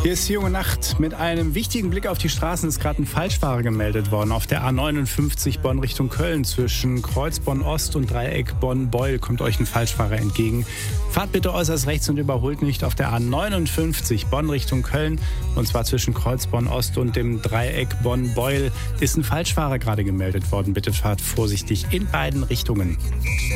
Hier ist die junge Nacht. Mit einem wichtigen Blick auf die Straßen ist gerade ein Falschfahrer gemeldet worden. Auf der A59 Bonn Richtung Köln zwischen Kreuz Bonn-Ost und Dreieck Bonn-Beul kommt euch ein Falschfahrer entgegen. Fahrt bitte äußerst rechts und überholt nicht. Auf der A59 Bonn Richtung Köln und zwar zwischen Kreuz Bonn-Ost und dem Dreieck Bonn-Beul ist ein Falschfahrer gerade gemeldet worden. Bitte fahrt vorsichtig in beiden Richtungen.